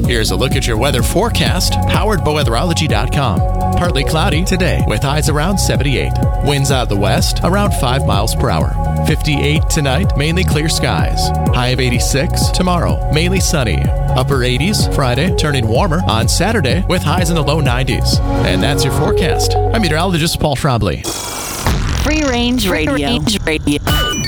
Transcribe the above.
Here's a look at your weather forecast, powered by weatherology.com. Partly cloudy today with highs around 78. Winds out of the west around 5 miles per hour. 58 tonight, mainly clear skies. High of 86 tomorrow, mainly sunny. Upper 80s Friday, turning warmer on Saturday with highs in the low 90s. And that's your forecast. I'm meteorologist Paul Schrobley. Free Range Radio.